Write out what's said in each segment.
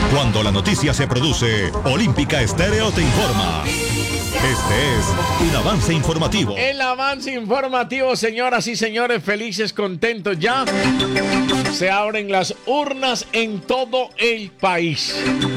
Cuando la noticia se produce, Olímpica Estéreo te informa. Este es un avance informativo. El avance informativo, señoras y señores, felices, contentos ya. Se abren las urnas en todo el país.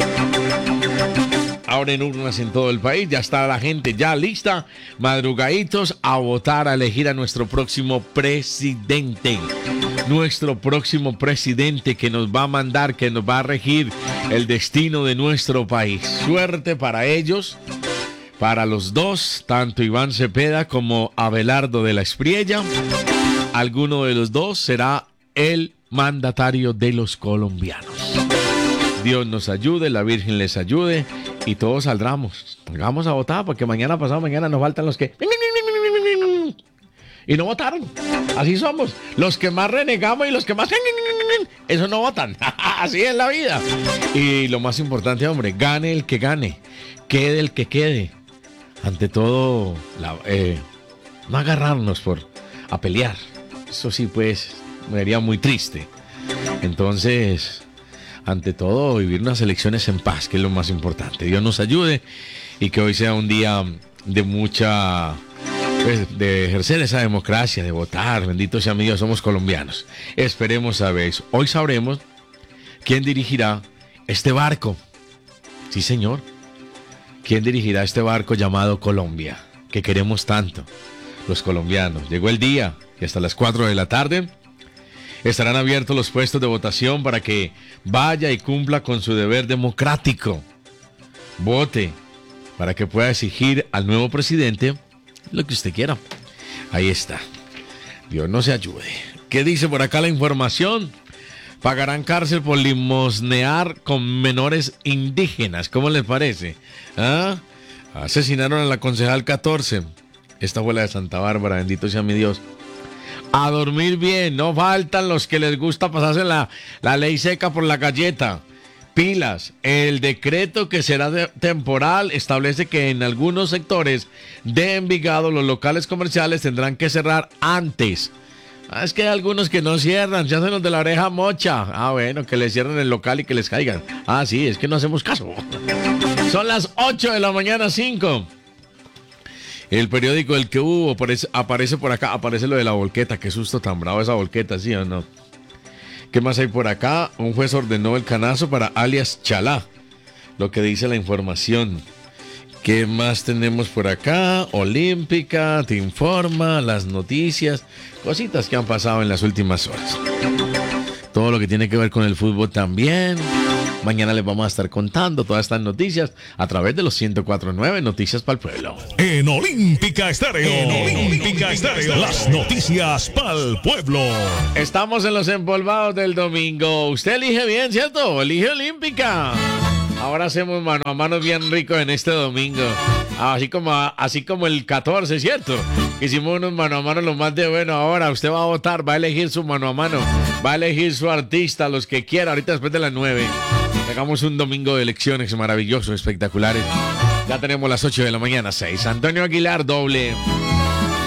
Abren urnas en todo el país, ya está la gente ya lista, madrugaditos a votar, a elegir a nuestro próximo presidente. Nuestro próximo presidente que nos va a mandar, que nos va a regir el destino de nuestro país. Suerte para ellos, para los dos, tanto Iván Cepeda como Abelardo de la Espriella. Alguno de los dos será el mandatario de los colombianos. Dios nos ayude, la Virgen les ayude y todos saldremos. Vamos a votar porque mañana pasado mañana nos faltan los que... Y no votaron. Así somos. Los que más renegamos y los que más... Eso no votan. Así es la vida. Y lo más importante, hombre, gane el que gane. Quede el que quede. Ante todo, no agarrarnos a pelear. Eso sí, pues, me haría muy triste. Entonces, ante todo, vivir unas elecciones en paz, que es lo más importante. Dios nos ayude y que hoy sea un día de mucha... Pues, de ejercer esa democracia, de votar. Bendito sea mi Dios, somos colombianos. Esperemos saber eso. Hoy sabremos quién dirigirá este barco. Sí, señor. ¿Quién dirigirá este barco llamado Colombia? Que queremos tanto, los colombianos. Llegó el día y hasta las 4 de la tarde estarán abiertos los puestos de votación para que vaya y cumpla con su deber democrático. Vote para que pueda exigir al nuevo presidente lo que usted quiera. Ahí está. Dios nos ayude. ¿Qué dice por acá la información? Pagarán cárcel por limosnear con menores indígenas. ¿Cómo les parece? ¿Ah? Asesinaron a la concejal 14. Esta fue la de Santa Bárbara. Bendito sea mi Dios. A dormir bien. No faltan los que les gusta pasarse la ley seca por la galleta. Pilas, el decreto que será temporal establece que en algunos sectores de Envigado los locales comerciales tendrán que cerrar antes. Es que hay algunos que no cierran, se hacen los de la oreja mocha. Bueno, que les cierren el local y que les caigan. Sí, es que no hacemos caso. Son las 8 de la mañana, 5. El periódico El que hubo aparece por acá, aparece lo de la volqueta. Qué susto tan bravo esa volqueta, ¿sí o no? ¿Qué más hay por acá? Un juez ordenó el canazo para alias Chalá. Lo que dice la información. ¿Qué más tenemos por acá? Olímpica, te informa, las noticias, cositas que han pasado en las últimas horas. Todo lo que tiene que ver con el fútbol también. Mañana les vamos a estar contando todas estas noticias a través de los 104.9 Noticias para el Pueblo. En Olímpica Estéreo. Las noticias para el pueblo. Estamos en los empolvados del domingo. Usted elige bien, ¿cierto? Elige Olímpica. Ahora hacemos mano a mano bien rico en este domingo. Así como el 14, ¿cierto? Hicimos unos mano a mano lo más de bueno. Ahora usted va a votar, va a elegir su mano a mano, va a elegir su artista, los que quiera, ahorita después de las 9. Hagamos un domingo de elecciones maravilloso, espectaculares. Ya tenemos las 8 de la mañana, 6. Antonio Aguilar, doble.